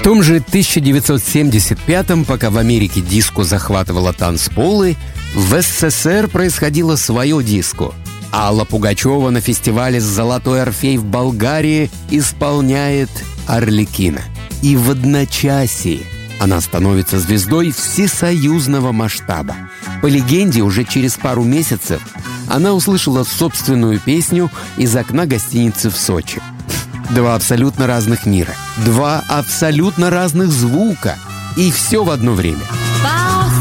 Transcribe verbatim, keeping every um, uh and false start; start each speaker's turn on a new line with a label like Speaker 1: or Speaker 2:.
Speaker 1: В том же тысяча девятьсот семьдесят пятом, пока в Америке диско захватывала танцполы, в СССР происходило свое диско. Алла Пугачева на фестивале «Золотой Орфей» в Болгарии исполняет «Арлекино». И в одночасье она становится звездой всесоюзного масштаба. По легенде, уже через пару месяцев она услышала собственную песню из окна гостиницы в Сочи. Два абсолютно разных мира, два абсолютно разных звука. И все в одно время.